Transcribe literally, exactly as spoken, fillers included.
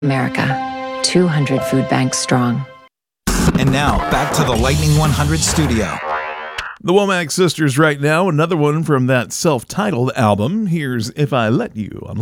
America, two hundred food banks strong. And now, back to the Lightning one hundred studio. The Womack Sisters right now, another one from that self-titled album. Here's If I Let You on